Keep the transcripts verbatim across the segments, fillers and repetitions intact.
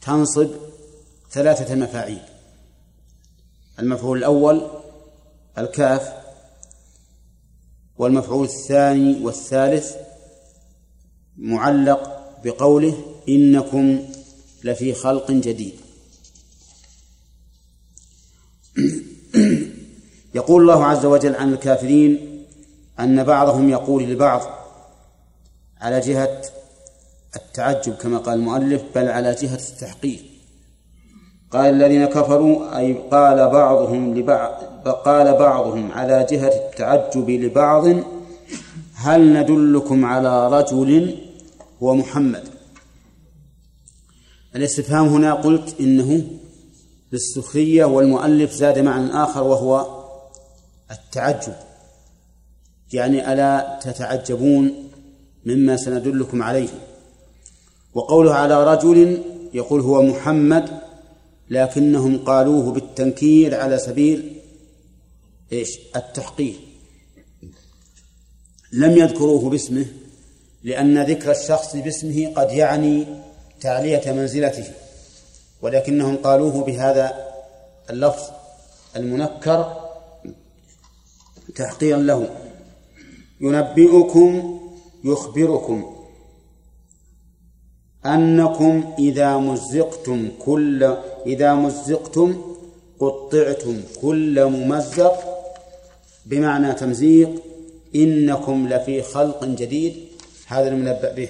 تنصب ثلاثة مفاعيل. المفعول الأول الكاف، والمفعول الثاني والثالث معلق بقوله إنكم لفي خلق جديد. يقول الله عز وجل عن الكافرين أن بعضهم يقول لبعض على جهة التعجب كما قال المؤلف، بل على جهة التحقير. قال الذين كفروا أي قال بعضهم لبعض قال بعضهم على جهة التعجب لبعض هل ندلكم على رجل هو محمد. الاستفهام هنا قلت إنه للسخرية، والمؤلف زاد معنى آخر وهو التعجب، يعني ألا تتعجبون مما سندلكم عليه. وقوله على رجل يقول هو محمد، لكنهم قالوه بالتنكير على سبيل إيش؟ التحقير، لم يذكروه باسمه، لأن ذكر الشخص باسمه قد يعني تعلية منزلته، ولكنهم قالوه بهذا اللفظ المنكر تحقيرا له. ينبئكم يخبركم أنكم إذا مزقتم كل إذا مزقتم قطعتم كل ممزق، بمعنى تمزيق، إنكم لفي خلق جديد، هذا المنبأ به.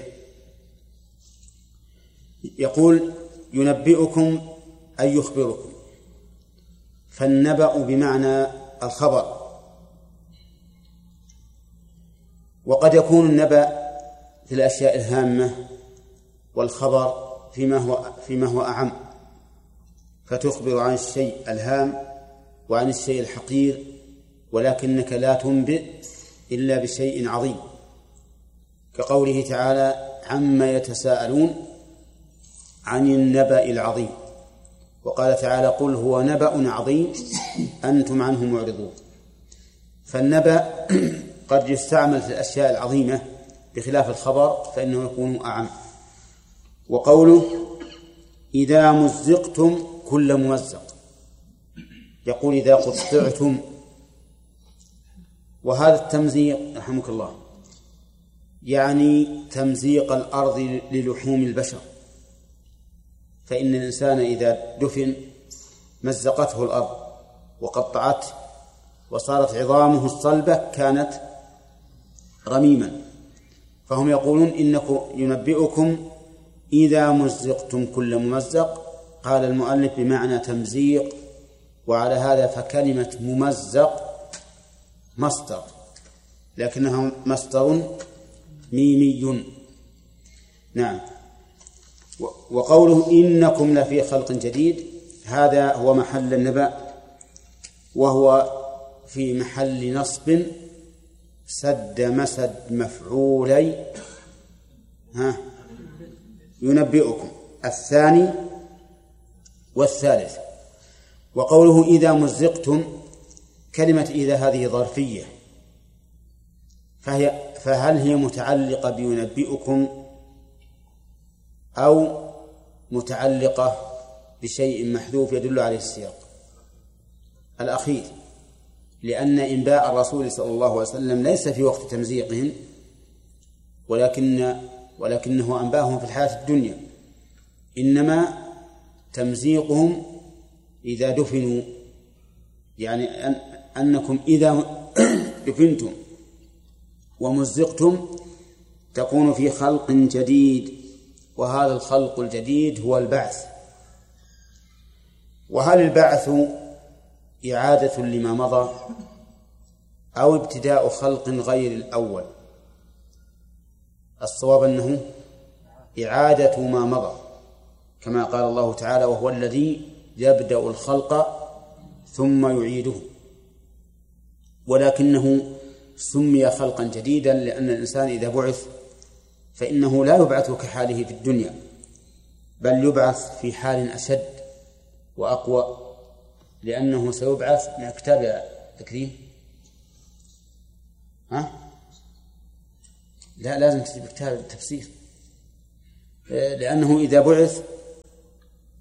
يقول ينبئكم أي يخبركم، فالنبأ بمعنى الخبر، وقد يكون النبأ في الأشياء الهامة والخبر فيما هو فيما هو أعم، فتخبر عن الشيء الهام وعن الشيء الحقير، ولكنك لا تنبئ إلا بشيء عظيم، كقوله تعالى عما يتساءلون عن النبأ العظيم، وقال تعالى قل هو نبأ عظيم أنتم عنه معرضون. فالنبأ قد يستعمل في الأشياء العظيمة بخلاف الخبر فإنه يكون أعم. وقوله إذا مزقتم كل ممزق، يقول إذا قطعتم، وهذا التمزيق رحمك الله يعني تمزيق الأرض للحوم البشر، فإن الإنسان إذا دفن مزقته الأرض وقطعته وصارت عظامه الصلبة كانت رميما، فهم يقولون إنكم ينبئكم إذا مزقتم كل ممزق. قال المؤلف بمعنى تمزيق، وعلى هذا فكلمة ممزق مصدر، لكنها مصدر ميمي. نعم. وقوله إنكم لفي خلق جديد هذا هو محل النبأ، وهو في محل نصب سد مسد مفعولي ها ينبئكم الثاني والثالث. وقوله إذا مزقتم، كلمة إذا هذه ظرفية، فهي فهل هي متعلقة بينبئكم أو متعلقة بشيء محذوف يدل عليه السياق؟ الأخير، لأن إنباء الرسول صلى الله عليه وسلم ليس في وقت تمزيقهم، ولكن ولكنه أنباهم في الحياة الدنيا، إنما تمزيقهم إذا دفنوا، يعني أن أنكم إذا دفنتم ومزقتم تكون في خلق جديد، وهذا الخلق الجديد هو البعث. وهل البعث إعادة لما مضى أو ابتداء خلق غير الأول؟ الصواب أنه إعادة ما مضى، كما قال الله تعالى وهو الذي يبدأ الخلق ثم يعيده، ولكنه سمي خلقا جديدا لأن الإنسان إذا بعث فإنه لا يبعث كحاله في الدنيا، بل يبعث في حال أشد وأقوى، لأنه سيبعث من كتاب تكريم. ها؟ لا، لازم تجيب كتاب التفسير، لأنه إذا بعث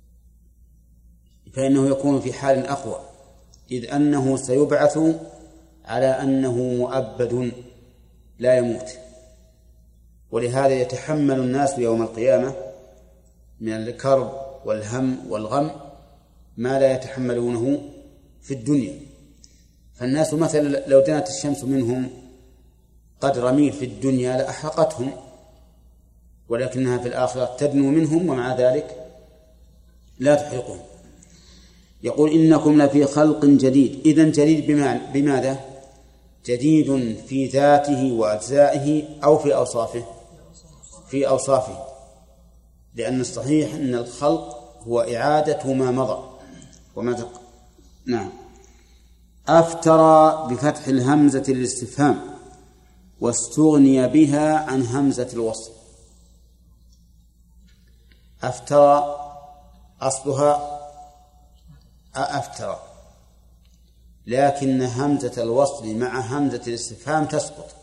فإنه يكون في حال أقوى، إذ أنه سيبعث على أنه مؤبد لا يموت، ولهذا يتحمل الناس يوم القيامة من الكرب والهم والغم ما لا يتحملونه في الدنيا. فالناس مثلا لو دنت الشمس منهم قدر ميل في الدنيا لأحرقتهم، ولكنها في الآخرة تدنو منهم ومع ذلك لا تحرقهم. يقول إنكم لفي خلق جديد. إذن جديد بماذا؟ جديد في ذاته وأجزائه أو في أوصافه؟ في أوصافه، لأن الصحيح أن الخلق هو إعادة ما مضى وما تق... نعم. أفترى بفتح الهمزة للاستفهام واستغني بها عن همزة الوصل. أفترى أصلها أفترى، لكن همزة الوصل مع همزة الاستفهام تسقط.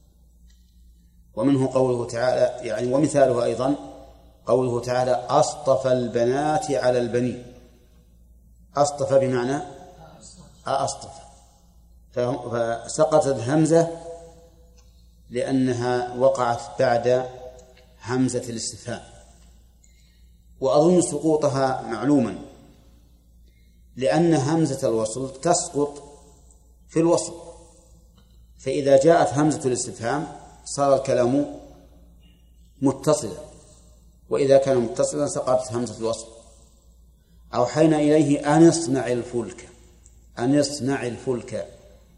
ومنه قوله تعالى، يعني ومثاله أيضا قوله تعالى أصطفى البنات على البنين. أصطفى بمعنى أصطفى، فسقطت الهمزة لأنها وقعت بعد همزة الاستفهام. وأظن سقوطها معلوما، لأن همزة الوصل تسقط في الوصل، فإذا جاءت همزة الاستفهام صار الكلام متصلا، وإذا كان متصلا سقطت همزة الوصل. أوحينا إليه أن اصنع الفلك، أن اصنع الفلك.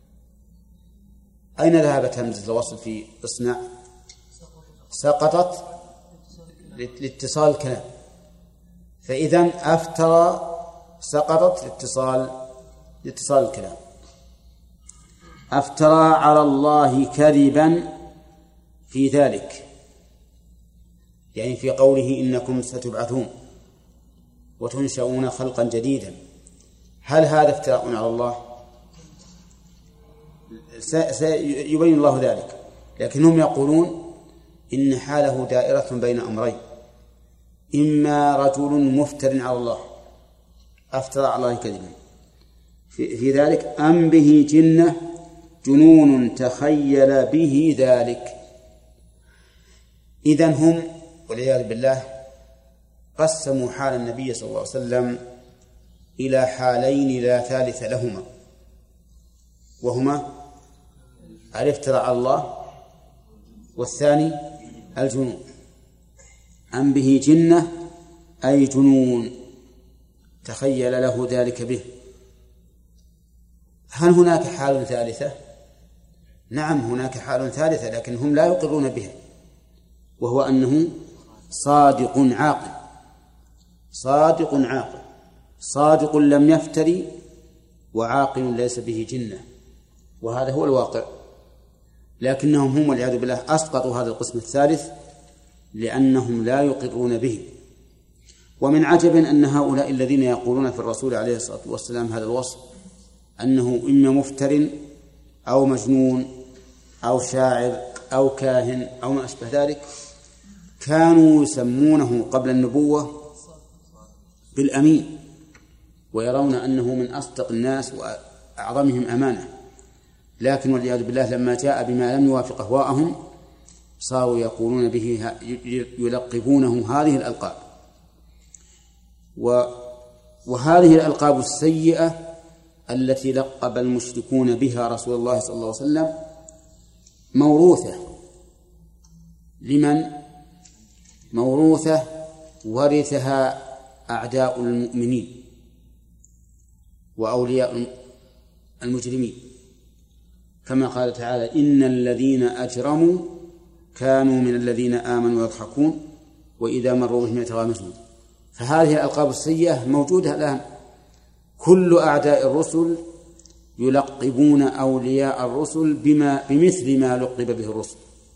أين ذهبت همزة الوصل في اصنع؟ سقطت لاتصال الكلام، فإذن أفترى سقطت لاتصال لاتصال الكلام. أفترى على الله كذبا في ذلك، يعني في قوله إنكم ستبعثون وتنشؤون خلقا جديدا. هل هذا افتراء على الله؟ سيبين الله ذلك، لكنهم يقولون إن حاله دائرة بين أمرين: إما رجل مفتر على الله أفترى على الله كذبا في ذلك، أم به جنة جنون تخيل به ذلك. إذن هم والعياذ بالله قسموا حال النبي صلى الله عليه وسلم إلى حالين لا ثالث لهما، وهما الافتراء على الله، والثاني الجنون. أم به جنة أي جنون تخيل له ذلك به. هل هناك حال ثالثة؟ نعم هناك حال ثالثة، لكن هم لا يقرون بها، وهو أنه صادق عاقل. صادق عاقل، صادق لم يفتري، وعاقل ليس به جنة، وهذا هو الواقع. لكنهم هم والعياذ بالله أسقطوا هذا القسم الثالث لأنهم لا يقرون به. ومن عجب أن هؤلاء الذين يقولون في الرسول عليه الصلاة والسلام هذا الوصف، أنه إما مفتر أو مجنون أو شاعر أو كاهن أو ما أشبه ذلك، كانوا يسمونه قبل النبوة بالأمين، ويرون أنه من أصدق الناس وأعظمهم أمانة. لكن والعياذ بالله لما جاء بما لم يوافق أهواءهم صاروا يقولون به، يلقبونه هذه الألقاب. وهذه الألقاب السيئة التي لقب المشركون بها رسول الله صلى الله عليه وسلم موروثة لمن؟ موروثة ورثها أعداء المؤمنين وأولياء المجرمين، كما قال تعالى: إن الذين أجرموا كانوا من الذين آمنوا يضحكون وإذا مروا بهم يتغامزون. فهذه الألقاب السيئة موجودة الآن. كل أعداء الرسل يلقبون أولياء الرسل بما بمثل ما لقب به الرسل.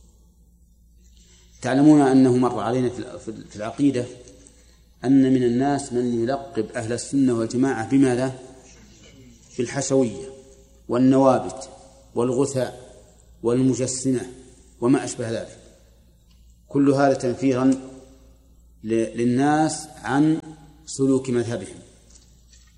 تعلمون أنه مر علينا في العقيدة أن من الناس من يلقب أهل السنة والجماعة بماذا؟ في الحشوية والنوابت والغثاء والمجسمة وما أشبه ذلك. كل هذا تنفيرا للناس عن سلوك مذهبهم.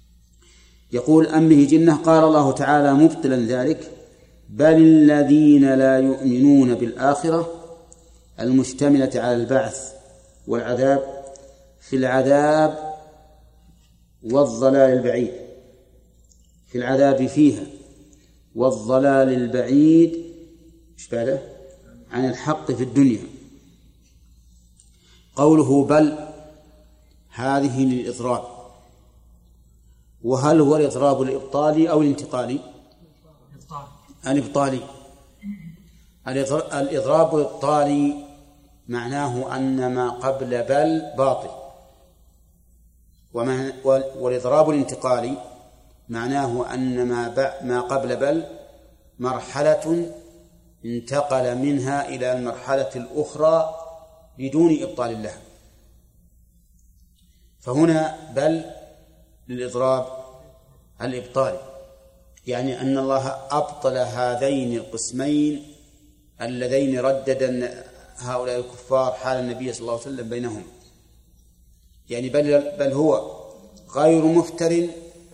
يقول أم به جنة. قال الله تعالى مبطلا ذلك: بل الذين لا يؤمنون بالآخرة المشتملة على البعث والعذاب في العذاب والضلال البعيد، في العذاب فيها والضلال البعيد إيش بعده؟ عن الحق في الدنيا. قوله بل هذه للإضراب، وهل هو الإضراب الإبطالي أو الانتقالي؟ الإبطالي. الإضراب الإبطالي معناه أن ما قبل بل باطل، والإضراب الانتقالي معناه أن ما ما قبل بل مرحلة انتقل منها إلى المرحلة الأخرى بدون إبطال لها. فهنا بل للإضراب الإبطالي، يعني أن الله أبطل هذين القسمين اللذين ردد هؤلاء الكفار حال النبي صلى الله عليه وسلم بينهم. يعني بل, بل هو غير مفتر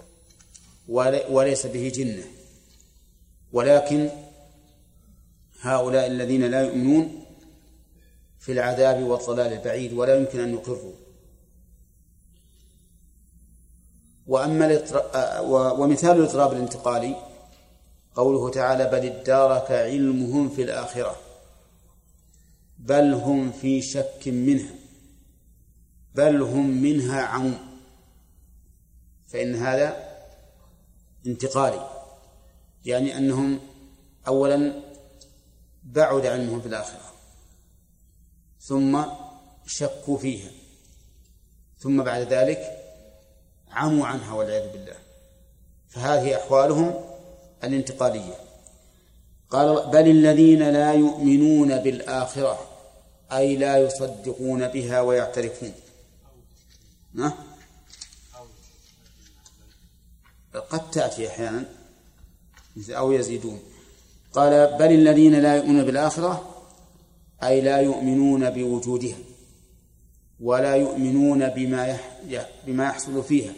وليس به جنة، ولكن هؤلاء الذين لا يؤمنون في العذاب والضلال البعيد ولا يمكن أن يقروا. وأما ومثال الإضراب الانتقالي قوله تعالى: بل ادارك علمهم في الآخرة بل هم في شك منها بل هم منها عمون. فإن هذا انتقالي، يعني أنهم أولا بعد علمهم في الآخرة، ثم شكوا فيها، ثم بعد ذلك عموا عنها والعياذ بالله. فهذه أحوالهم الانتقالية. قال: بل الذين لا يؤمنون بالآخرة أي لا يصدقون بها ويعترفون. ها؟ قد تأتي أحيانا أو يزيدون. قال: بل الذين لا يؤمنون بالآخرة أي لا يؤمنون بوجودها ولا يؤمنون بما بما يحصل فيها.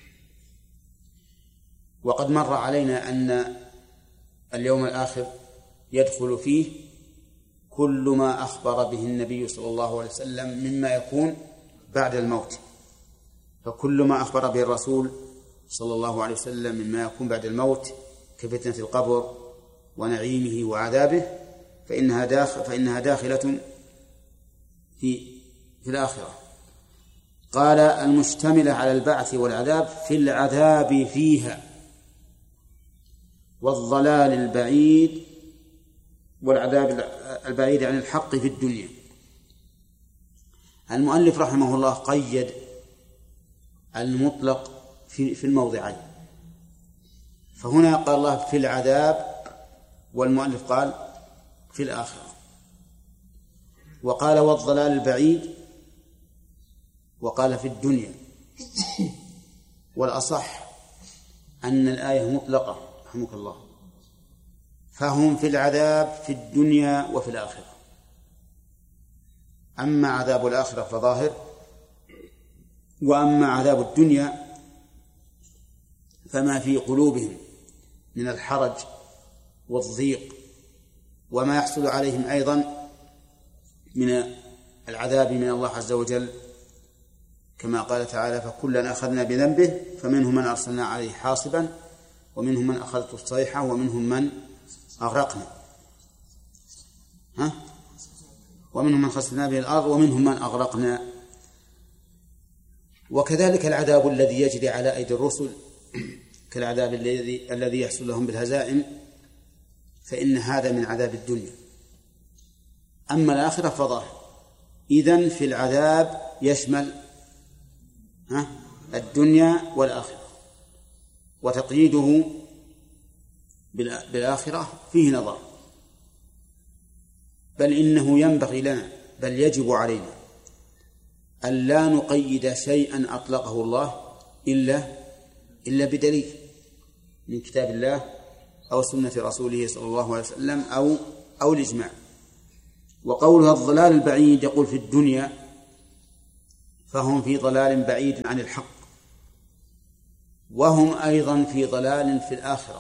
وقد مر علينا أن اليوم الآخر يدخل فيه كل ما أخبر به النبي صلى الله عليه وسلم مما يكون بعد الموت. فكل ما أخبر به الرسول صلى الله عليه وسلم مما يكون بعد الموت كفتنة القبر ونعيمه وعذابه فإنها داخل فإنها داخلة في في الآخرة. قال: المشتملة على البعث والعذاب في العذاب فيها والضلال البعيد والعذاب البعيد عن الحق في الدنيا. المؤلف رحمه الله قيد المطلق في في الموضعين، فهنا قال الله في العذاب والمؤلف قال في الآخرة، وقال والضلال البعيد وقال في الدنيا. والأصح أن الآية مطلقة رحمك الله، فهم في العذاب في الدنيا وفي الآخرة. أما عذاب الآخرة فظاهر، وأما عذاب الدنيا فما في قلوبهم من الحرج والضيق وما يحصل عليهم أيضا من العذاب من الله عز وجل، كما قال تعالى: فكلا أخذنا بذنبه فمنهم من أرسلنا عليه حاصبا ومنهم من أخذته الصيحة ومنهم من أغرقنا ها؟ ومنهم من خسفنا به الأرض ومنهم من أغرقنا. وكذلك العذاب الذي يجري على أيدي الرسل كالعذاب الذي الذي يحصل لهم بالهزائم، فإن هذا من عذاب الدنيا. أما الآخرة فظاهر. إذن في العذاب يشمل ها الدنيا والآخرة، وتقييده بالآخرة فيه نظر، بل إنه ينبغي لنا بل يجب علينا أن لا نقيد شيئا أطلقه الله إلا إلا بدليل من كتاب الله أو سنة رسوله صلى الله عليه وسلم أو أو الإجماع. وقولها الضلال البعيد يقول في الدنيا، فهم في ضلال بعيد عن الحق، وهم أيضا في ضلال في الآخرة،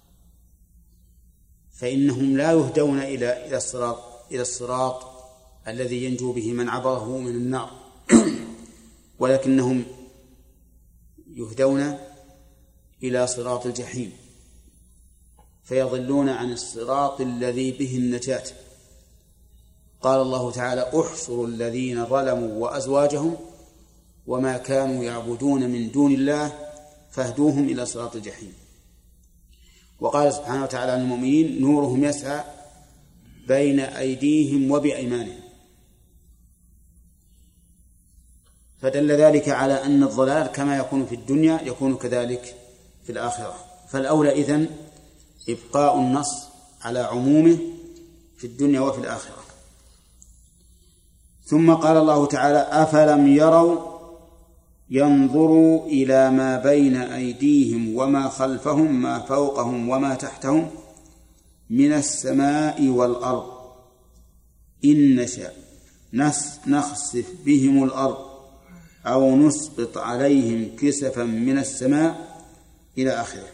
فإنهم لا يهدون إلى إلى الصراط إلى الصراط الذي ينجو به من عبره من النار، ولكنهم يهدون إلى صراط الجحيم، فيضلون عن الصراط الذي به النجاة. قال الله تعالى: احشروا الذين ظلموا وأزواجهم وما كانوا يعبدون من دون الله فاهدوهم إلى صراط الجحيم. وقال سبحانه وتعالى عن المؤمنين: نورهم يسعى بين أيديهم وبأيمانهم. فدل ذلك على أن الضلال كما يكون في الدنيا يكون كذلك في الآخرة، فالأولى إذن إبقاء النص على عمومه في الدنيا وفي الآخرة. ثم قال الله تعالى: أفلم يروا ينظروا إلى ما بين أيديهم وما خلفهم ما فوقهم وما تحتهم من السماء والأرض إن نشأ نخسف بهم الأرض أو نسقط عليهم كسفا من السماء إلى آخره.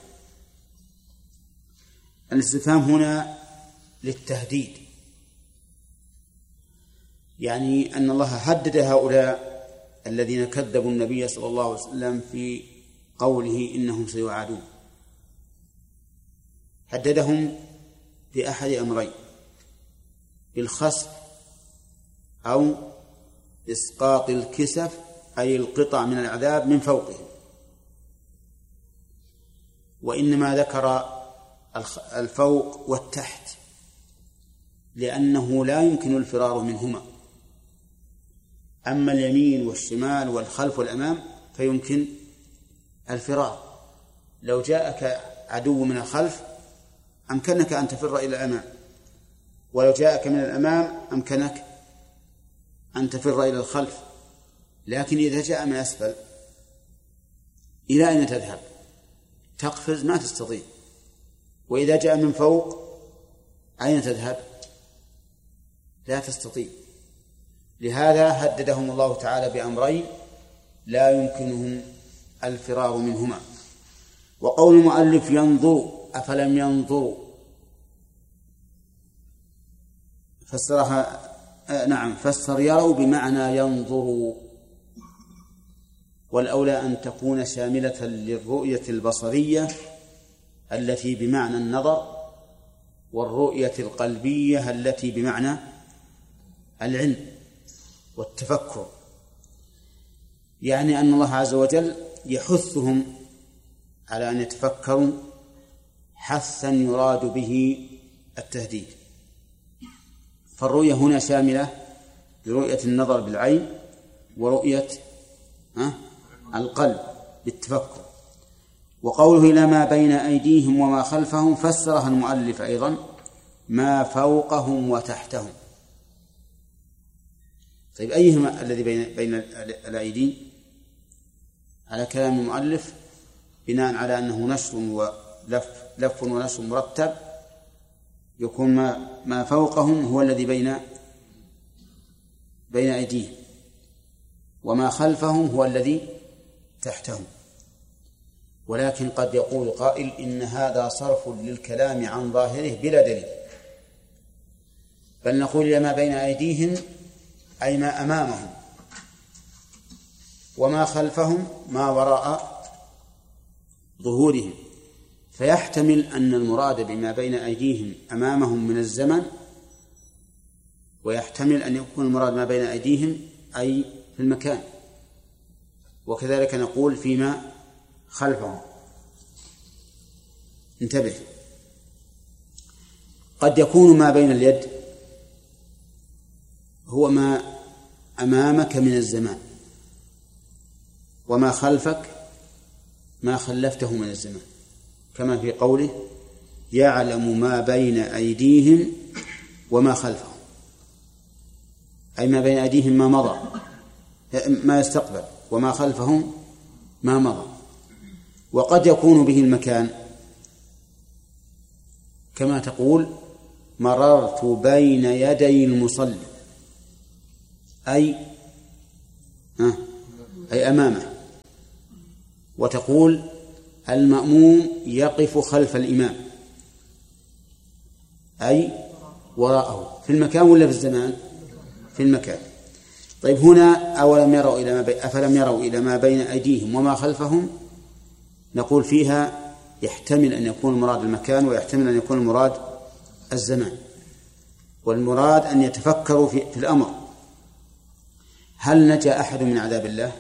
الاستفهام هنا للتهديد، يعني أن الله هدد هؤلاء الذين كذبوا النبي صلى الله عليه وسلم في قوله إنهم سيعادون، هددهم بأحد أمرين: بالخسف أو إسقاط الكسف أي القطع من العذاب من فوقهم. وإنما ذكر الفوق والتحت لأنه لا يمكن الفرار منهما، أما اليمين والشمال والخلف والأمام فيمكن الفرار. لو جاءك عدو من الخلف أمكنك أن تفر إلى الأمام، ولو جاءك من الأمام أمكنك أن تفر إلى الخلف. لكن إذا جاء من أسفل إلى أين تذهب؟ تقفز ما تستطيع. وإذا جاء من فوق أين تذهب؟ لا تستطيع. لهذا هددهم الله تعالى بأمرين لا يمكنهم الفرار منهما. وقول المؤلف ينظروا أفلم ينظروا فسرها آه نعم فسر يروا بمعنى ينظروا، والأولى أن تكون شاملة للرؤية البصرية التي بمعنى النظر والرؤية القلبية التي بمعنى العلم والتفكر، يعني أن الله عز وجل يحثهم على أن يتفكروا حثا يراد به التهديد. فالرؤية هنا شاملة لرؤية النظر بالعين ورؤية القلب بالتفكر. وقوله إلى ما بين أيديهم وما خلفهم فسرها المؤلف أيضا ما فوقهم وتحتهم. طيب أيهما الذي بين بين الأيدي؟ على كلام المؤلف بناء على أنه نشر ولف لف ونشر مرتب يكون ما ما فوقهم هو الذي بين بين أيديهم، وما خلفهم هو الذي تحتهم. ولكن قد يقول قائل إن هذا صرف للكلام عن ظاهره بلا دليل، بل نقول ما بين أيديهم أي ما أمامهم، وما خلفهم ما وراء ظهورهم، فيحتمل أن المراد بما بين أيديهم أمامهم من الزمن، ويحتمل أن يكون المراد ما بين أيديهم أي في المكان، وكذلك نقول فيما خلفهم. انتبه، قد يكون ما بين اليد هو ما أمامك من الزمان، وما خلفك ما خلفته من الزمان، كما في قوله يعلم ما بين أيديهم وما خلفهم، أي ما بين أيديهم ما مضى ما يستقبل، وما خلفهم ما مضى. وقد يكون به المكان كما تقول مررت بين يدي المصلي، أي أي أمامه، وتقول المأموم يقف خلف الإمام أي وراءه في المكان ولا في الزمان؟ في المكان. طيب هنا أولم يروا إلى ما بي... أفلم يروا إلى ما بين أيديهم وما خلفهم، نقول فيها يحتمل أن يكون المراد المكان ويحتمل أن يكون المراد الزمان، والمراد أن يتفكروا في, في الأمر. هل نجا أحد من عذاب الله؟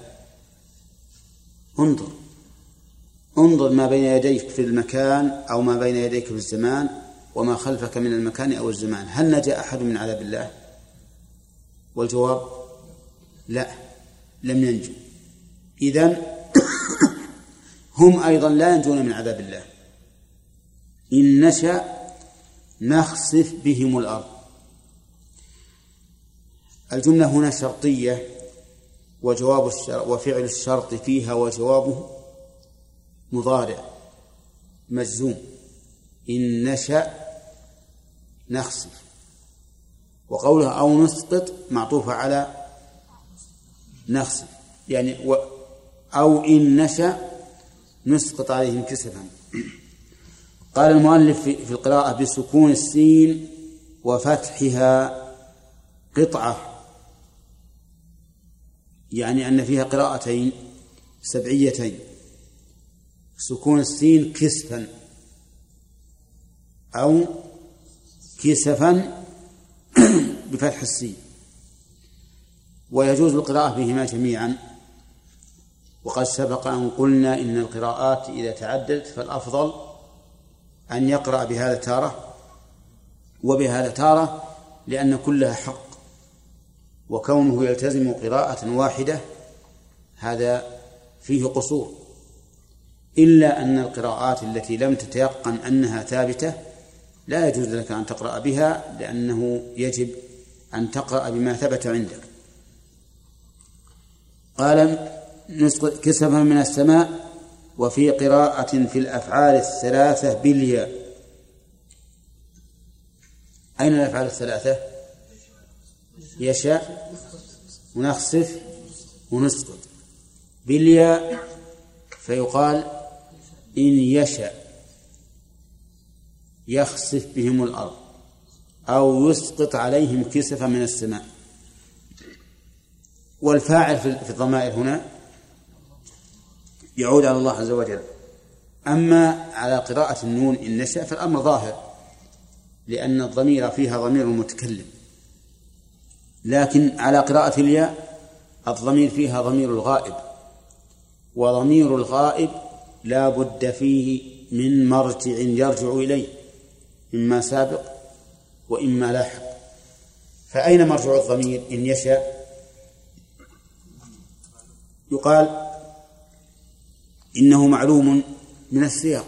انظر انظر ما بين يديك في المكان أو ما بين يديك في الزمان وما خلفك من المكان أو الزمان، هل نجا أحد من عذاب الله؟ والجواب لا، لم ينجو. إذن هم أيضا لا ينجون من عذاب الله. إن نشأ نخسف بهم الأرض. الجملة هنا شرطية، وجواب الشرط وفعل الشرط فيها وجوابه مضارع مجزوم. إن نشأ نخسف، وقولها أو نسقط معطوفة على نخسف، يعني و أو إن نشأ نسقط عليهم كسفا. قال المؤلف في القراءة بسكون السين وفتحها قطعة، يعني أن فيها قراءتين سبعيتين، سكون السين كسفا أو كسفا بفتح السين، ويجوز القراءة بهما جميعا. وقد سبق أن قلنا إن القراءات إذا تعددت فالأفضل أن يقرأ بهذا تارة وبهذا تارة، لأن كلها حق، وكونه يلتزم قراءة واحدة هذا فيه قصور، إلا أن القراءات التي لم تتيقن أنها ثابتة لا يجوز لك أن تقرأ بها، لأنه يجب أن تقرأ بما ثبت عندك. قال نسقط كسفا من السماء، وفي قراءة في الأفعال الثلاثة بالياء. أين الأفعال الثلاثة؟ يشاء ونخسف ونسقط بالياء، فيقال إن يشاء يخسف بهم الأرض أو يسقط عليهم كسفا من السماء. والفاعل في الضمائر هنا يعود على الله عز وجل. أما على قراءة النون إن نشأ فالأمر ظاهر، لأن الضمير فيها ضمير المتكلم، لكن على قراءة الياء الضمير فيها ضمير الغائب، وضمير الغائب لا بد فيه من مرجع يرجع إليه، إما سابق وإما لاحق. فأين مرجع الضمير إن يشاء؟ يقال إنه معلوم من السياق،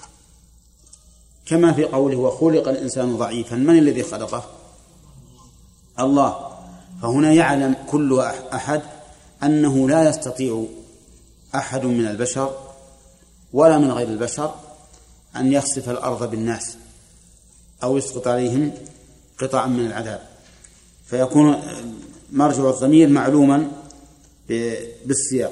كما في قوله وخلق الإنسان ضعيفا، من الذي خلقه؟ الله. فهنا يعلم كل أحد أنه لا يستطيع أحد من البشر ولا من غير البشر أن يخسف الأرض بالناس أو يسقط عليهم قطعا من العذاب، فيكون مرجع الضمير معلوما بالسياق.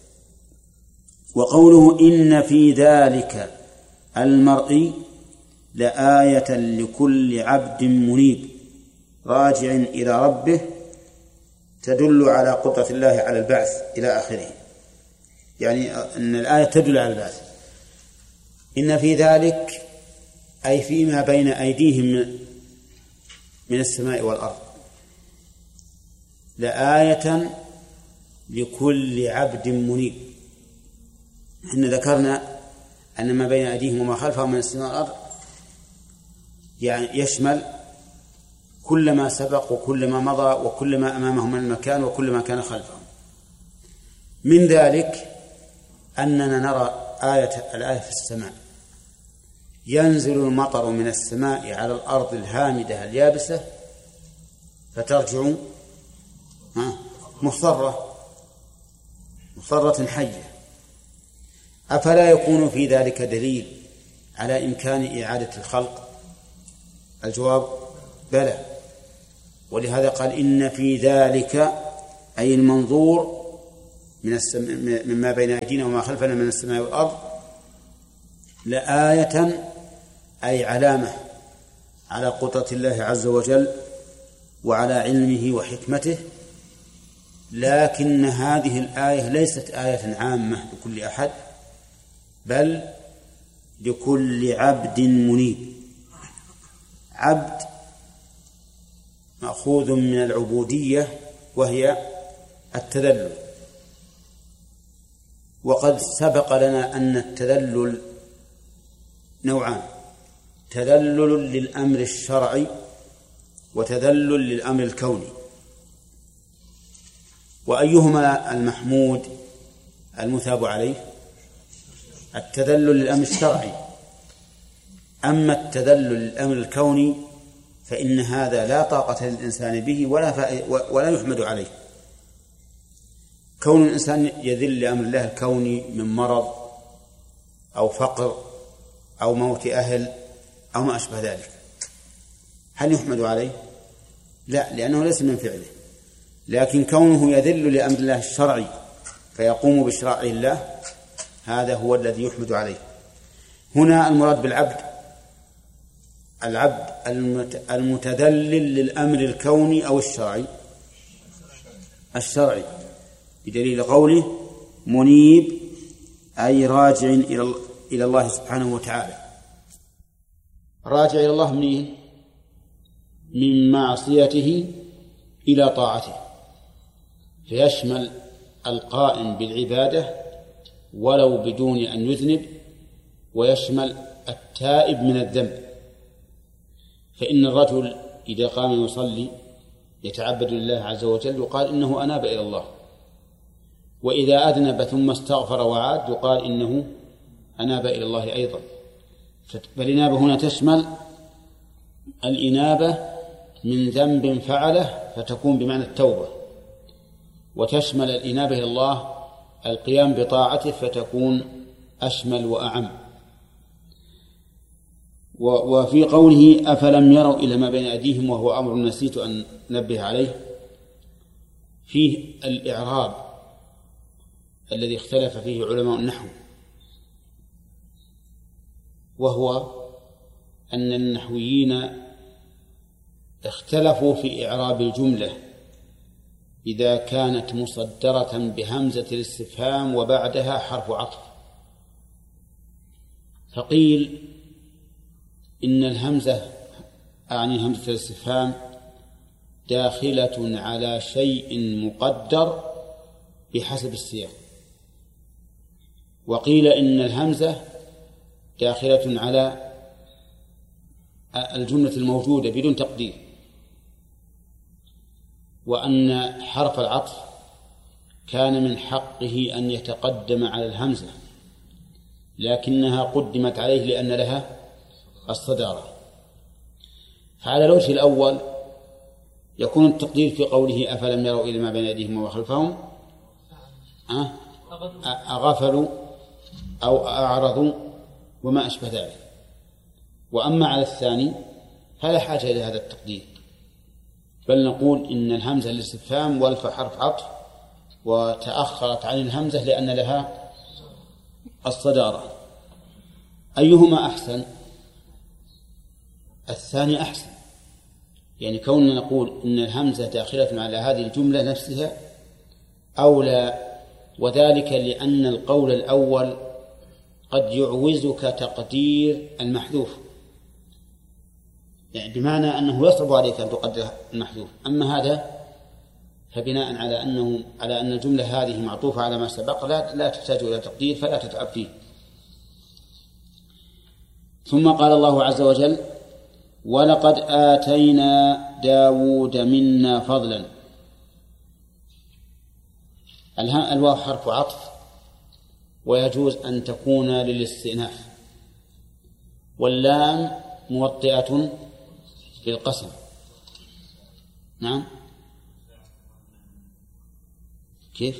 وقوله إن في ذلك المرء لآية لكل عبد منيب راجع إلى ربه تدل على قدرة الله على البعث إلى آخره، يعني أن الآية تدل على البعث. إن في ذلك أي فيما بين أيديهم من السماء والأرض لآية لكل عبد منيب. إحنا ذكرنا أن ما بين أيديهم وما خلفهم من السماء والأرض يعني يشمل كل ما سبق وكل ما مضى وكل ما أمامهم من المكان وكل ما كان خلفهم. من ذلك أننا نرى آية الآية في السماء، ينزل المطر من السماء على الأرض الهامدة اليابسة فترجع مخضرة مخضرة حية. أفلا يكون في ذلك دليل على إمكان إعادة الخلق؟ الجواب بلى، ولهذا قال إن في ذلك أي المنظور من السماء مما بين أيدينا وما خلفنا من السماء والأرض لآية أي علامة على قدرة الله عز وجل وعلى علمه وحكمته، لكن هذه الآية ليست آية عامة لكل أحد، بل لكل عبد منيب. عبد مأخوذ من العبودية وهي التذلل، وقد سبق لنا أن التذلل نوعان: تذلل للأمر الشرعي وتذلل للأمر الكوني. وأيهما المحمود المثاب عليه؟ التذلل للأمر الشرعي. أما التذلل للأمر الكوني فإن هذا لا طاقة للإنسان به ولا ولا يحمد عليه. كون الإنسان يذل لأمر الله الكوني من مرض أو فقر أو موت أهل أو ما أشبه ذلك، هل يحمد عليه؟ لا، لأنه ليس من فعله. لكن كونه يذل لأمر الله الشرعي فيقوم بشرائع الله، هذا هو الذي يحمد عليه. هنا المراد بالعبد العبد المتذلل للأمر الكوني أو الشرعي الشرعي بدليل قوله منيب، أي راجع إلى الله سبحانه وتعالى. راجع إلى الله منين؟ من معصيته إلى طاعته، فيشمل القائم بالعبادة ولو بدون أن يذنب، ويشمل التائب من الذنب. فإن الرجل إذا قام يصلي يتعبد لله عز وجل يقال إنه أناب إلى الله، وإذا أذنب ثم استغفر وعاد يقال إنه أناب إلى الله أيضا. فالإنابة هنا تشمل الإنابة من ذنب فعله فتكون بمعنى التوبة، وتشمل الإنابة إلى الله القيام بطاعته فتكون أشمل وأعم. وفي قوله أفلم يروا إلى ما بين أيديهم وهو أمر نسيت أن نبه عليه، فيه الإعراب الذي اختلف فيه علماء النحو، وهو أن النحويين اختلفوا في إعراب الجملة إذا كانت مصدرة بهمزة الاستفهام وبعدها حرف عطف. فقيل إن الهمزة أعني همزة الاستفهام داخلة على شيء مقدر بحسب السياق، وقيل إن الهمزة داخلة على الجملة الموجودة بدون تقدير، وأن حرف العطف كان من حقه أن يتقدم على الهمزة، لكنها قدمت عليه لأن لها الصدارة. فعلى الوجه الأول يكون التقدير في قوله أفلم يروا إلى ما بين أيديهم وما خلفهم أغفلوا أو أعرضوا وما أشبه ذلك. وأما على الثاني فلا حاجة إلى هذا التقدير، بل نقول إن الهمزة للاستفهام والف حرف عطف وتأخرت عن الهمزة لأن لها الصدارة. أيهما أحسن؟ الثاني أحسن، يعني كوننا نقول إن الهمزة داخلة على هذه الجملة نفسها أولى، وذلك لأن القول الأول قد يعوزك تقدير المحذوف، يعني بمعنى أنه يصعب عليك أن تقدر المحذوف. أما هذا فبناء على أنه على أن الجملة هذه معطوفة على ما سبق لا, لا تحتاج إلى تقدير فلا تتعب فيه. ثم قال الله عز وجل ولقد آتينا داود منا فضلا. الواو حرف عطف ويجوز أن تكون للاستئناف، واللام موطئة للقسم. نعم كيف؟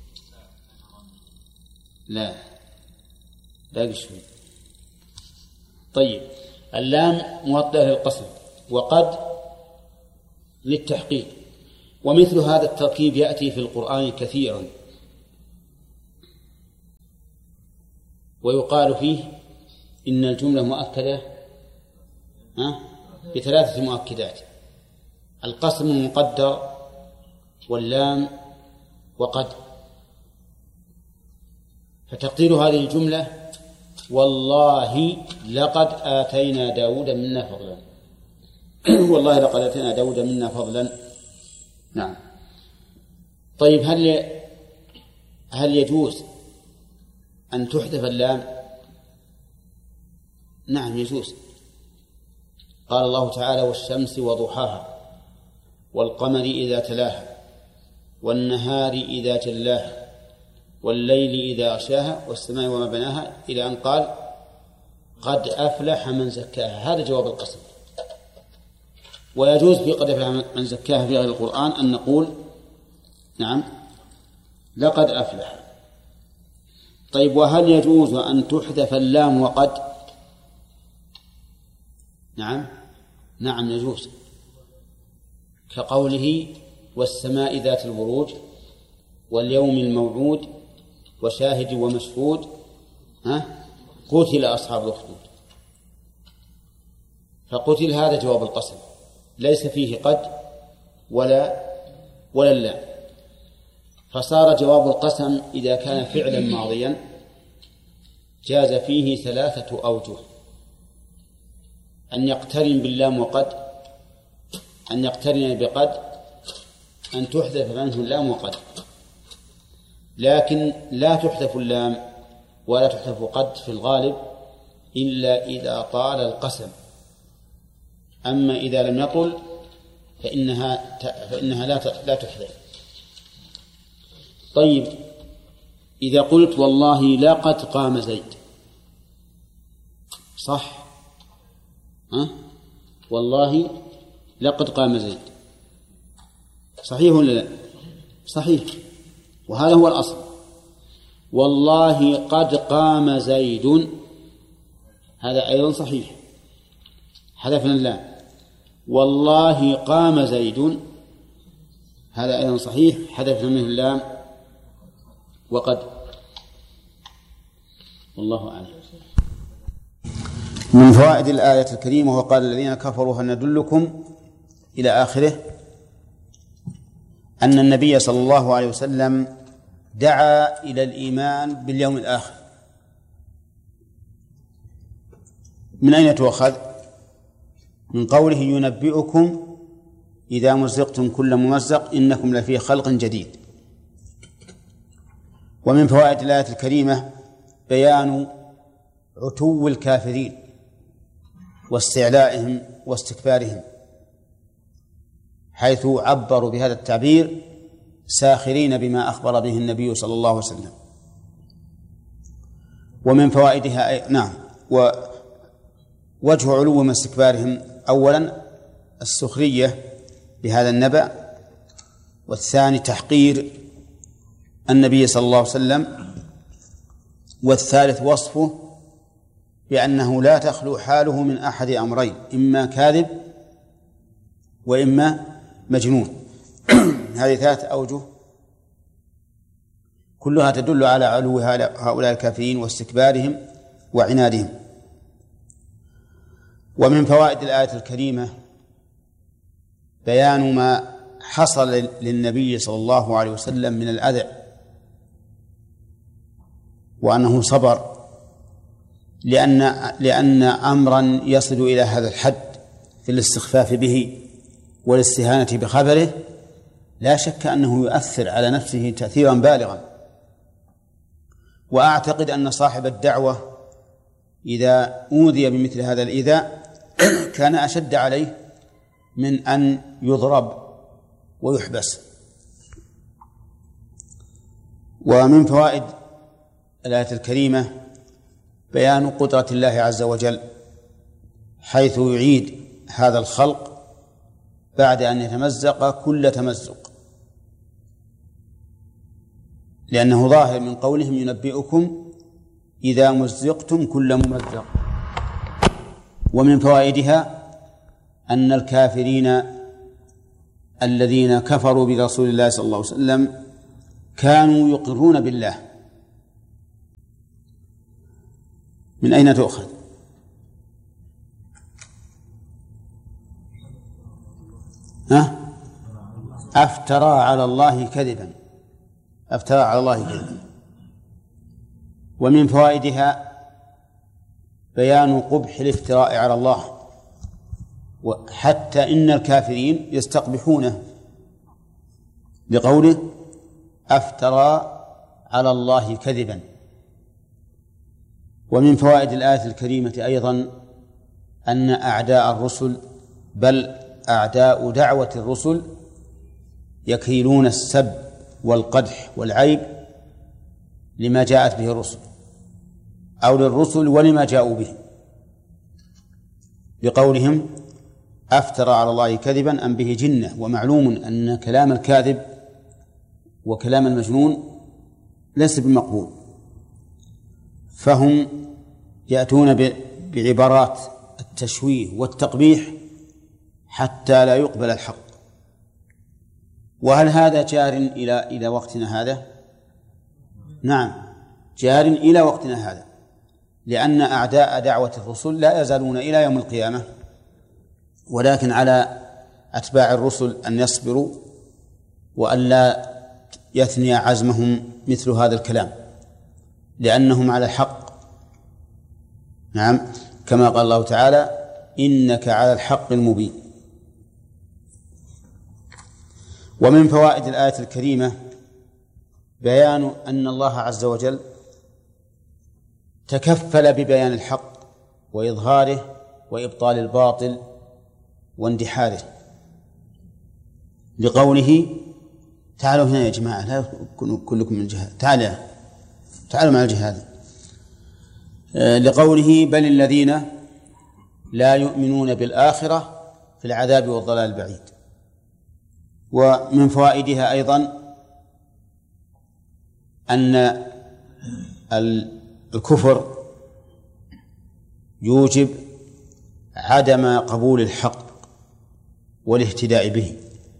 لا لا شوي. طيب اللام موطئة للقسم وقد للتحقيق، ومثل هذا التركيب يأتي في القرآن كثيرا، ويقال فيه إن الجملة مؤكدة بثلاثة مؤكدات: القسم المقدر، واللام، وقد. فتقدير هذه الجملة: والله لقد آتينا داود منا فضلا. والله لقد آتينا داود منا فضلا. نعم. طيب، هل هل يجوز أن تحذف اللام؟ نعم يجوز. قال الله تعالى: والشمس وضحاها، والقمر إذا تلاها، والنهار إذا جلاها، والليل إذا غشاها، والسماء وما بناها، إلى أن قال: قد أفلح من زكاها. هذا جواب القسم. ويجوز في قد أفلح من زكاها في غير القرآن أن نقول: نعم لقد أفلح. طيب، وهل يجوز أن تحذف اللام وقد؟ نعم نعم يجوز، كقوله: والسماء ذات البروج، واليوم الموعود، وشاهد ومشهود، ها قتل أصحاب الأخدود. فقتل هذا جواب القسم، ليس فيه قد ولا ولا اللام، فصار جواب القسم إذا كان فعلا ماضيا جاز فيه ثلاثة أوجه: أن يقترن باللام وقد، أن يقترن بقد، أن تحذف منه اللام وقد. لكن لا تحذف اللام ولا تحذف قد في الغالب إلا إذا طال القسم. أما إذا لم يطل فإنها فإنها لا لا تحذف. طيب، إذا قلت: والله لقد قام زيد، صح؟ ها؟ والله لقد قام زيد، صحيح ولا لا؟ صحيح، وهذا هو الأصل. والله قد قام زيد، هذا أيضا صحيح، حذفنا اللام. والله قام زيد، هذا أيضا صحيح، حذفنا منه اللام وقد. والله أعلم. من فوائد الآية الكريمة: وقال الذين كفروا هل ندلكم، إلى آخره، أن النبي صلى الله عليه وسلم دعا إلى الإيمان باليوم الآخر. من أين تؤخذ؟ من قوله: ينبئكم إذا مزقتم كل ممزق إنكم لفي خلق جديد. ومن فوائد الآية الكريمة بيان عتو الكافرين واستعلائهم واستكبارهم، حيث عبروا بهذا التعبير ساخرين بما أخبر به النبي صلى الله عليه وسلم. ومن فوائدها أي... نعم ووجه علو واستكبارهم: أولا السخرية بهذا النبأ، والثاني تحقير النبي صلى الله عليه وسلم، والثالث وصفه بأنه لا تخلو حاله من أحد أمرين: إما كاذب وإما مجنون. هذه ثلاث أوجه كلها تدل على علو هؤلاء الكافرين واستكبارهم وعنادهم. ومن فوائد الآية الكريمة بيان ما حصل للنبي صلى الله عليه وسلم من الأذى، وأنه صبر، لأن لأن أمرا يصل إلى هذا الحد في الاستخفاف به والاستهانة بخبره لا شك أنه يؤثر على نفسه تأثيرا بالغا. وأعتقد أن صاحب الدعوة إذا أوذي بمثل هذا الإيذاء كان أشد عليه من أن يضرب ويحبس. ومن فوائد الآية الكريمة بيان قدرة الله عز وجل، حيث يعيد هذا الخلق بعد أن يتمزق كل تمزق، لأنه ظاهر من قولهم: ينبئكم إذا مزقتم كل ممزق. ومن فوائدها أن الكافرين الذين كفروا برسول الله صلى الله عليه وسلم كانوا يقرون بالله. من أين تؤخذ؟ أفترى على الله كذبا أفترى على الله كذبا. ومن فوائدها بيان قبح الافتراء على الله، وحتى إن الكافرين يستقبحونه لقوله أفترى على الله كذبا. ومن فوائد الآية الكريمة أيضا أن أعداء الرسل بل أعداء دعوة الرسل يكيلون السب والقدح والعيب لما جاءت به الرسل أو للرسل ولما جاءوا به، بقولهم أفترى على الله كذبا أم به جنة. ومعلوم أن كلام الكاذب وكلام المجنون ليس بمقبول، فهم يأتون بعبارات التشويه والتقبيح حتى لا يقبل الحق. وهل هذا جار إلى إلى وقتنا هذا؟ نعم، جار إلى وقتنا هذا، لأن أعداء دعوة الرسل لا يزالون إلى يوم القيامة، ولكن على أتباع الرسل أن يصبروا وأن لا يثني عزمهم مثل هذا الكلام، لأنهم على الحق. نعم، كما قال الله تعالى إنك على الحق المبين. ومن فوائد الآية الكريمة بيان أن الله عز وجل تكفل ببيان الحق وإظهاره وإبطال الباطل واندحاره، لقوله تعالوا هنا يا جماعة، لا كلكم من الجهاد، تعالوا تعالوا مع الجهاد، لقوله بل الذين لا يؤمنون بالآخرة في العذاب والضلال البعيد. ومن فوائدها أيضا أن الكفر يوجب عدم قبول الحق والاهتداء به،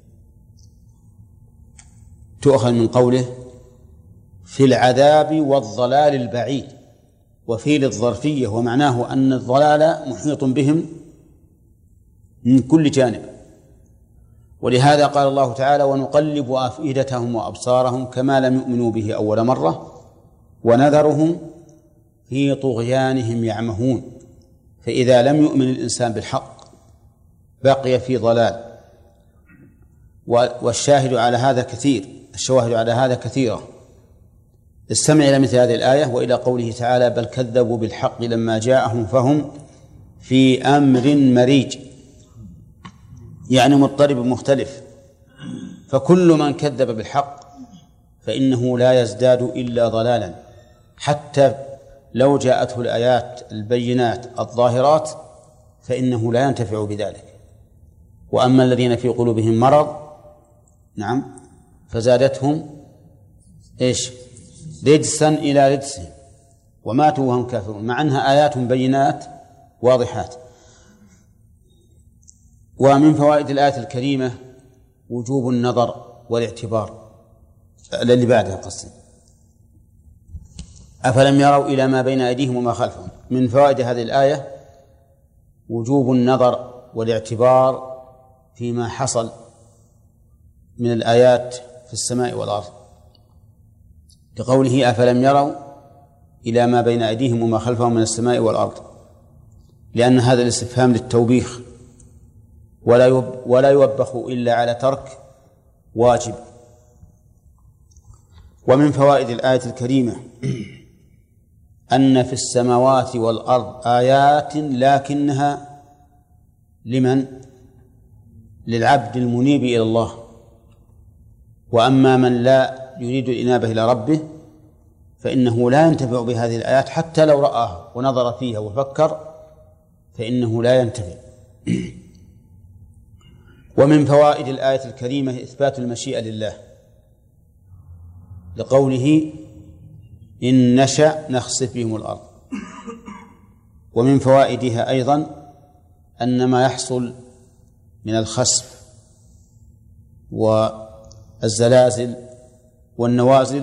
تؤخذ من قوله في العذاب والضلال البعيد، وفي للظرفية، ومعناه أن الضلال محيط بهم من كل جانب. ولهذا قال الله تعالى ونقلب أفئدتهم وأبصارهم كما لم يؤمنوا به أول مرة ونذرهم في طغيانهم يعمهون. فإذا لم يؤمن الإنسان بالحق بقي في ضلال. والشاهد على هذا كثير الشواهد على هذا كثيرة. استمع إلى مثل هذه الآية وإلى قوله تعالى بل كذبوا بالحق لما جاءهم فهم في أمر مريج، يعني مضطرب مختلف. فكل من كذب بالحق فإنه لا يزداد إلا ضلالا، حتى لو جاءته الآيات البينات الظاهرات فإنه لا ينتفع بذلك. وأما الذين في قلوبهم مرض نعم فزادتهم إيش رجسا إلى رجسهم وماتوا وهم كافرون، مع أنها آيات بينات واضحات. ومن فوائد الآية الكريمة وجوب النظر والاعتبار الذي بعدها قصد أفلم يروا إلى ما بين أيديهم وما خلفهم. من فوائد هذه الآية وجوب النظر والاعتبار فيما حصل من الآيات في السماء والأرض، لقوله أفلم يروا إلى ما بين أيديهم وما خلفهم من السماء والأرض، لأن هذا الاستفهام للتوبيخ ولا ولا يوبخ إلا على ترك واجب. ومن فوائد الآية الكريمة أن في السماوات والأرض آيات لكنها لمن؟ للعبد المنيب إلى الله. وأما من لا يريد الإنابة إلى ربه فإنه لا ينتفع بهذه الآيات، حتى لو رآها ونظر فيها وفكر فإنه لا ينتفع. ومن فوائد الآية الكريمة إثبات المشيئة لله، لقوله إن نشأ نخسف بهم الأرض. ومن فوائدها أيضا أن ما يحصل من الخسف والزلازل والنوازل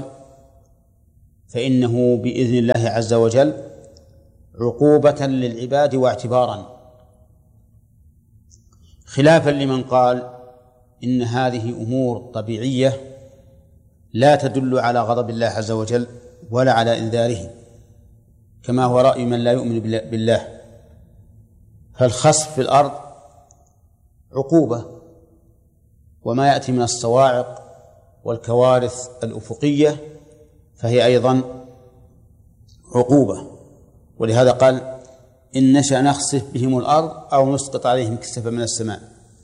فإنه بإذن الله عز وجل عقوبة للعباد واعتبارا، خلافا لمن قال إن هذه أمور طبيعية لا تدل على غضب الله عز وجل ولا على إنذاره، كما هو رأي من لا يؤمن بالله. فالخسف في الأرض عقوبة، وما يأتي من الصواعق والكوارث الأفقية فهي أيضا عقوبة. ولهذا قال إن نشأ نخسف بهم الأرض أو نسقط عليهم كسفا من السماء.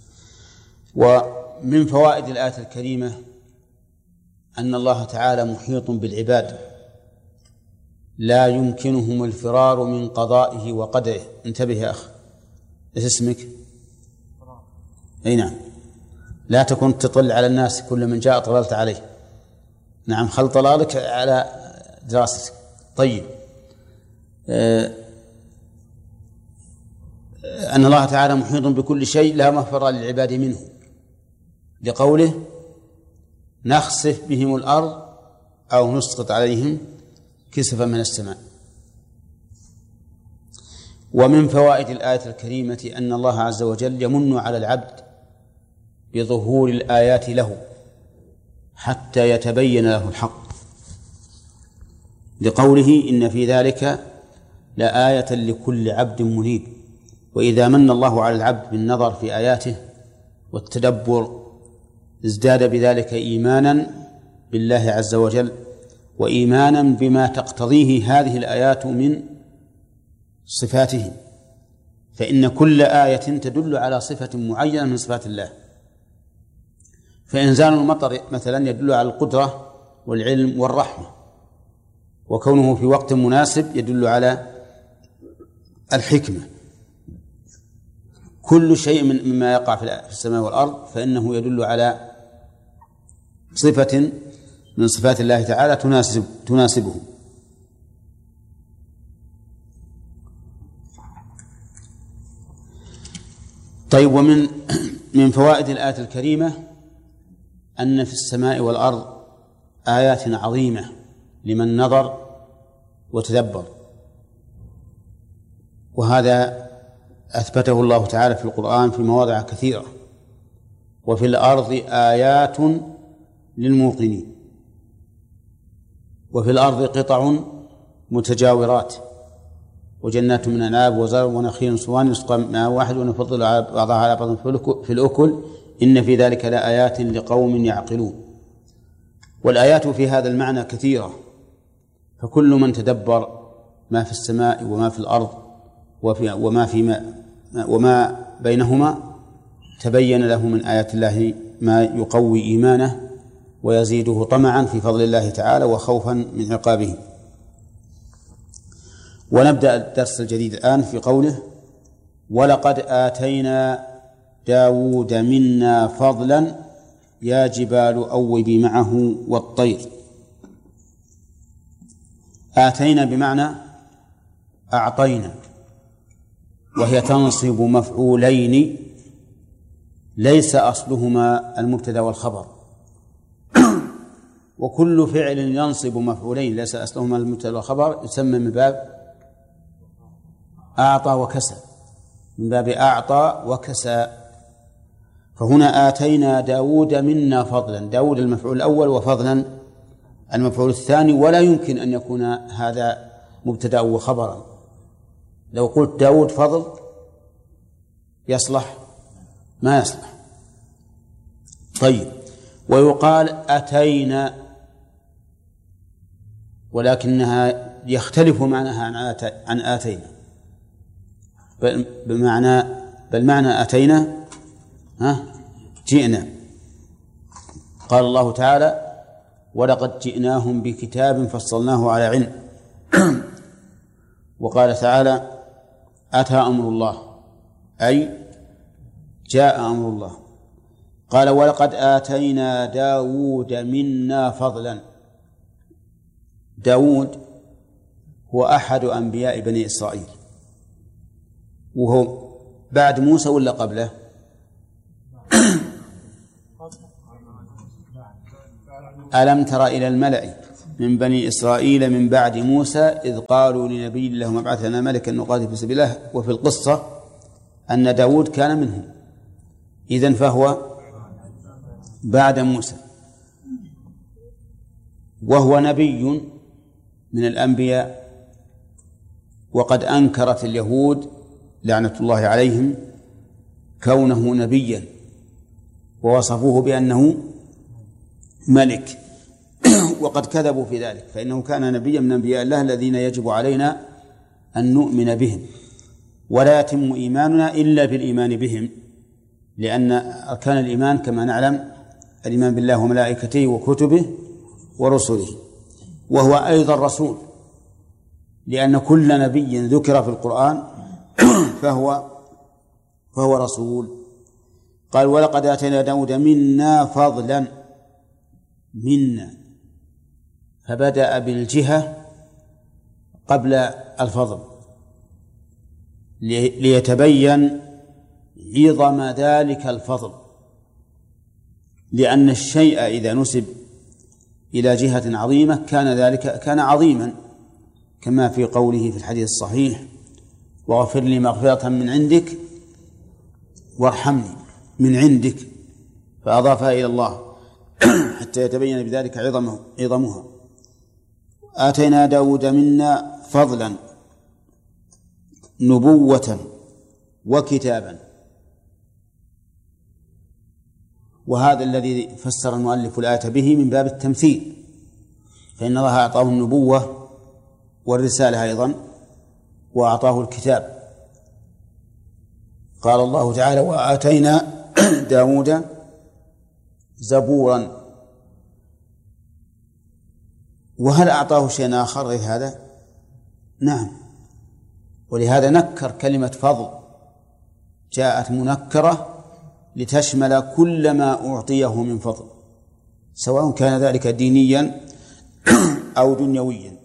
ومن فوائد الآية الكريمة أن الله تعالى محيط بالعباد لا يمكنهم الفرار من قضائه وقدره. انتبه يا أخ، إيش اسمك؟ أي نعم، لا تكن تطل على الناس كل من جاء طللت عليه. نعم، خل طلالك على دراستك. طيب، أه أن الله تعالى محيط بكل شيء لا مفر للعباد منه، لقوله نخسف بهم الأرض أو نسقط عليهم كسفا من السماء. ومن فوائد الآية الكريمة أن الله عز وجل يمن على العبد بظهور الآيات له حتى يتبين له الحق، لقوله إن في ذلك لآية لكل عبد منيب. وإذا من الله على العبد بالنظر في آياته والتدبر ازداد بذلك إيمانا بالله عز وجل وإيمانا بما تقتضيه هذه الآيات من صفاته، فإن كل آية تدل على صفة معينة من صفات الله. فإنزال المطر مثلا يدل على القدرة والعلم والرحمة، وكونه في وقت مناسب يدل على الحكمة. كل شيء من مما يقع في السماء والأرض فإنه يدل على صفة من صفات الله تعالى تناسب تناسبه. طيب، ومن من فوائد الآية الكريمة أن في السماء والأرض آيات عظيمة لمن نظر وتدبر، وهذا أثبته الله تعالى في القرآن في مواضع كثيرة. وفي الأرض آيات للموقنين، وفي الأرض قطع متجاورات وجنات من أعناب وزرع ونخيل صوان يسقى ماء واحد ونفضل بعضها على بعض في الأكل إن في ذلك لآيات لقوم يعقلون. والآيات في هذا المعنى كثيرة، فكل من تدبر ما في السماء وما في الأرض وما في وما بينهما تبين له من آيات الله ما يقوي إيمانه ويزيده طمعا في فضل الله تعالى وخوفا من عقابه. ونبدأ الدرس الجديد الآن في قوله ولقد آتينا داود منا فضلا يا جبال أوبي معه والطير. آتينا بمعنى أعطينا، وهي تنصب مفعولين ليس أصلهما المبتدأ والخبر، وكل فعل ينصب مفعولين ليس أصلهما المبتدأ والخبر يسمى من باب أعطى وكسى، من باب أعطى وكسى. فهنا آتينا داود منا فضلا، داود المفعول الأول وفضلا المفعول الثاني، ولا يمكن أن يكون هذا مبتدأ وخبرا. لو قلت داود فضل يصلح؟ ما يصلح. طيب، ويقال أتينا، ولكنها يختلف معناها عن آتينا، بمعنى بل معنى أتينا ها جئنا. قال الله تعالى ولقد جئناهم بكتاب فصلناه على علم. وقال تعالى أتى أمر الله، أي جاء أمر الله. قال ولقد آتينا داود منا فضلا. داود هو أحد أنبياء بني إسرائيل، وهو بعد موسى ولا قبله؟ ألم تر إلى الملأ من بني إسرائيل من بعد موسى إذ قالوا لنبي لهم ابعث لنا ملكا نقاتل في سبيل الله. وفي القصة أن داود كان منهم، إذن فهو بعد موسى، وهو نبي من الأنبياء. وقد أنكرت اليهود لعنة الله عليهم كونه نبيا، ووصفوه بأنه ملك وقد كذبوا في ذلك، فإنه كان نبيا من أنبياء الله الذين يجب علينا أن نؤمن بهم، ولا يتم إيماننا إلا بالإيمان بهم، لأن أركان الإيمان كما نعلم الإيمان بالله وملائكته وكتبه ورسله، وهو أيضا رسول، لأن كل نبي ذكر في القرآن فهو فهو رسول. قال ولقد آتينا داود منا فضلا، منا، فبدأ بالجهة قبل الفضل ليتبين عظم ذلك الفضل، لأن الشيء إذا نسب إلى جهة عظيمة كان ذلك كان عظيما، كما في قوله في الحديث الصحيح واغفر لي مغفرة من عندك وارحمني من عندك، فأضافها إلى الله حتى يتبين بذلك عظمه عظمها. آتينا داود منا فضلا نبوة وكتابا، وهذا الذي فسر المؤلف الآية به من باب التمثيل، فإن الله أعطاه النبوة والرسالة أيضا، وأعطاه الكتاب. قال الله تعالى وآتينا داود زبورا، وهل أعطاه شيء آخر غير هذا؟ نعم، ولهذا نكر كلمة فضل، جاءت منكرة لتشمل كل ما أعطيه من فضل، سواء كان ذلك دينيا أو دنيويا.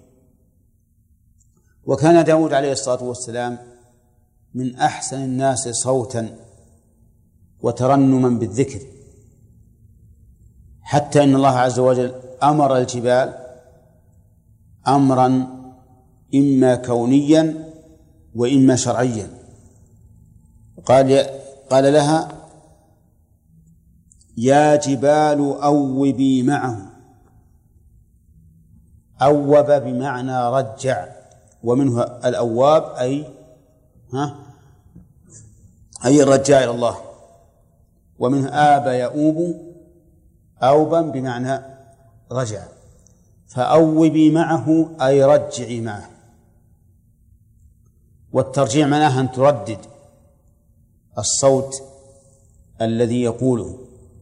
وكان داود عليه الصلاة والسلام من أحسن الناس صوتا وترنما بالذكر، حتى إن الله عز وجل أمر الجبال أمرا إما كونيا وإما شرعيا، قال قال لها يا جبال أوبي معه، أوب بمعنى رجع، ومنه الأواب أي ها أي الرجاء إلى الله، ومنه آب يؤوب أوبا بمعنى رجع، فأوبي معه أي رجعي معه. والترجيع معناه أن تردد الصوت الذي يقوله،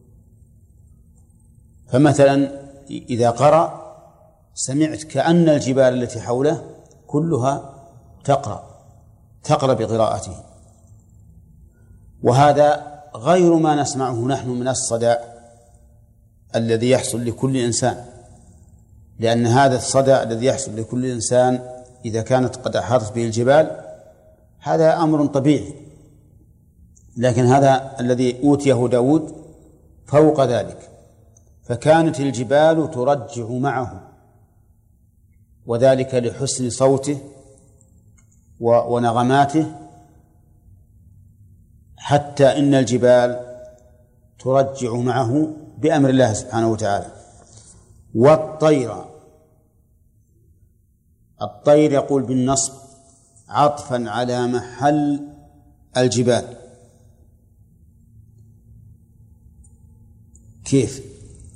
فمثلا إذا قرأ سمعت كأن الجبال التي حوله كلها تقرأ تقرأ بقراءته، وهذا غير ما نسمعه نحن من الصدى الذي يحصل لكل إنسان، لأن هذا الصدى الذي يحصل لكل إنسان إذا كانت قد أحاطت به الجبال هذا أمر طبيعي، لكن هذا الذي أوتيه داود فوق ذلك، فكانت الجبال ترجع معه، وذلك لحسن صوته ونغماته، حتى إن الجبال ترجع معه بأمر الله سبحانه وتعالى. والطير، الطير يقول بالنصب عطفا على محل الجبال. كيف؟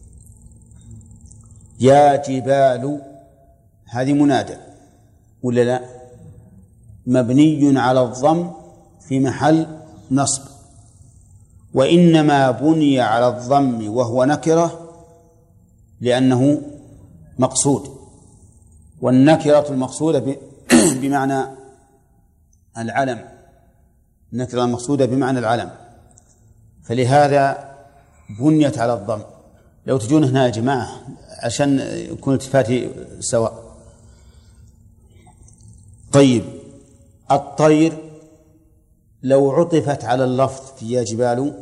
يا جبال هذه منادى ولا لا؟ مبني على الضم في محل نصب، وإنما بني على الضم وهو نكرة لأنه مقصود، والنكرة المقصودة بمعنى العلم، النكرة المقصودة بمعنى العلم، فلهذا بنيت على الضم. لو تجون هنا يا جماعة عشان يكون التفاتي سواء. طيب، الطير لو عطفت على اللفظ في يا جبال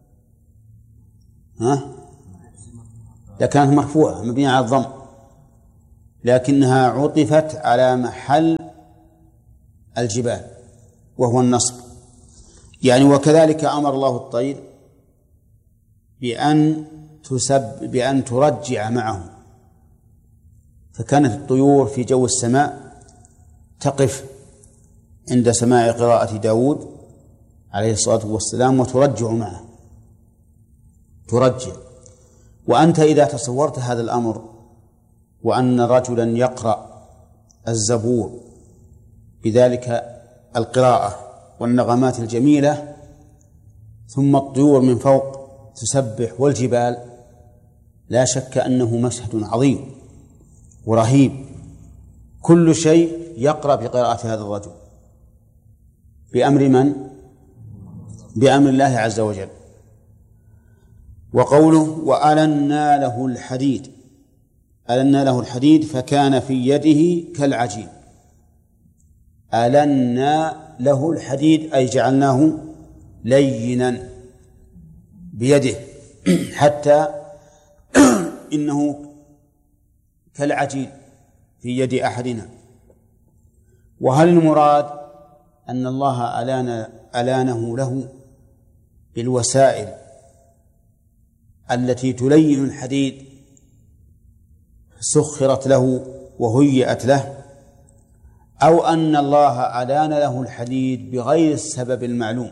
ها لكانت مرفوعة مبنية على الضم، لكنها عطفت على محل الجبال وهو النصب. يعني وكذلك أمر الله الطير بأن تسب بأن ترجع معه، فكانت الطيور في جو السماء تقف عند سماع قراءة داود عليه الصلاة والسلام وترجع معه، ترجع. وأنت إذا تصورت هذا الأمر وأن رجلا يقرأ الزبور بذلك القراءة والنغمات الجميلة ثم الطيور من فوق تسبح والجبال، لا شك أنه مشهد عظيم ورهيب. كل شيء يقرأ بقراءة هذا الرجل بأمر من؟ بأمر الله عز وجل. وقوله وألنا له الحديد، ألنا له الحديد فكان في يده كالعجين. ألنا له الحديد أي جعلناه لينا بيده حتى إنه كالعجين في يد أحدنا. وهل المراد أن الله ألان ألانه له بالوسائل التي تلين الحديد سخرت له وهيئت له، أو أن الله ألان له الحديد بغير السبب المعلوم؟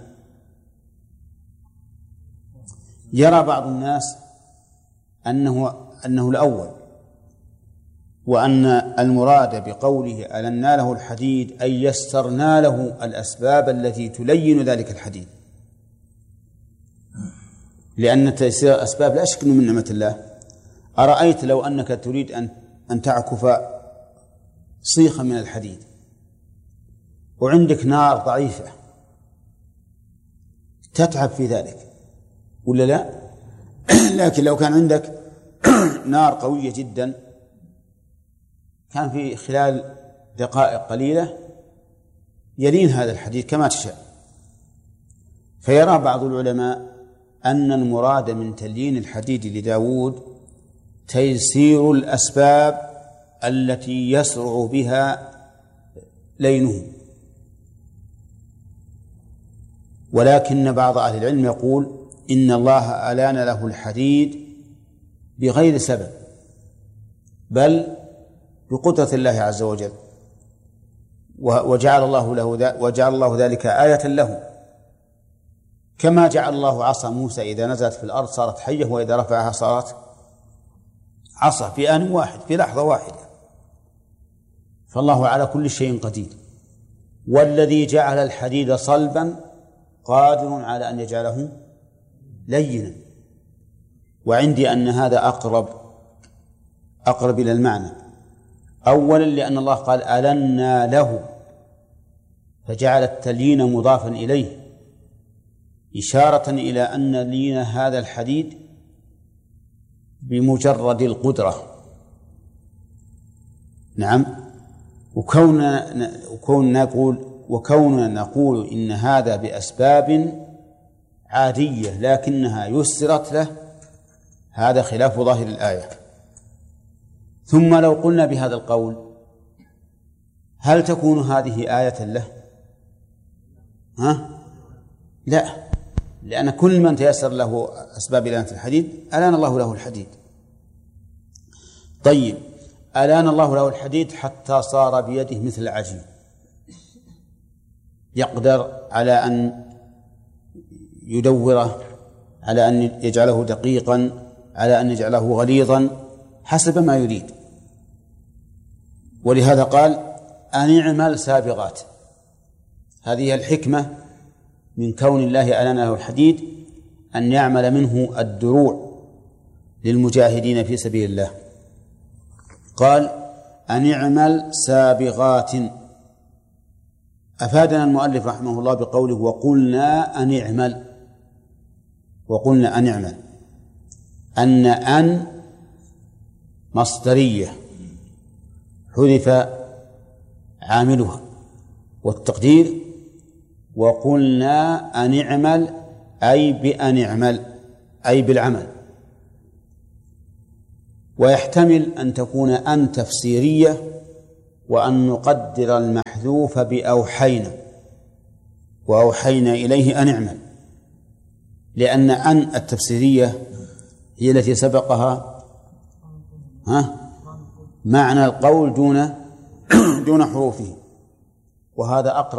يرى بعض الناس أنه أنه الأول، وأن المراد بقوله ألنا له الحديد أي يسرنا له الأسباب التي تلين ذلك الحديد، لأن تيسير الأسباب لا شك من نعمة الله. أرأيت لو أنك تريد أن أن تعكف صيخا من الحديد وعندك نار ضعيفة، تتعب في ذلك ولا لا؟ لكن لو كان عندك نار قوية جدا كان في خلال دقائق قليلة يلين هذا الحديد كما تشاء. فيرى بعض العلماء أن المراد من تليين الحديد لداود تيسير الأسباب التي يسرع بها لينه، ولكن بعض أهل العلم يقول إن الله ألان له الحديد بغير سبب، بل بقدرة الله عز وجل، وجعل الله له وجعل الله ذلك آية له، كما جعل الله عصا موسى إذا نزلت في الأرض صارت حية وإذا رفعها صارت عصا في آن واحد في لحظة واحدة. فالله على كل شيء قدير، والذي جعل الحديد صلبا قادر على أن يجعله لينا. وعندي أن هذا أقرب أقرب إلى المعنى، أولا لأن الله قال ألنا له فجعل التليين مضافا إليه إشارة إلى أن لين هذا الحديد بمجرد القدرة. نعم. وكوننا وكوننا نقول وكوننا نقول إن هذا بأسباب عادية لكنها يسرت له، هذا خلاف ظاهر الآية. ثم لو قلنا بهذا القول هل تكون هذه آية له؟ ها؟ لا، لأن كل من تيسر له أسباب إلانة الحديد ألان الله له الحديد. طيب، ألان الله له الحديد حتى صار بيده مثل العجين، يقدر على أن يدوره، على أن يجعله دقيقا، على أن يجعله غليظا حسب ما يريد. ولهذا قال أن اعمل سابغات. هذه الحكمة من كون الله ألان له الحديد، أن يعمل منه الدروع للمجاهدين في سبيل الله. قال أن اعمل سابغات. أفادنا المؤلف رحمه الله بقوله وقلنا أن اعمل، وقلنا أن اعمل، أن أن مصدرية حذف عاملها، والتقدير وقلنا أن اعمل أي بأن اعمل أي بالعمل. ويحتمل أن تكون أن تفسيرية وأن نقدر المحذوف بأوحينا، وأوحينا إليه أن اعمل، لأن أن التفسيرية هي التي سبقها ها معنى القول دون دون حروفه، وهذا أقرب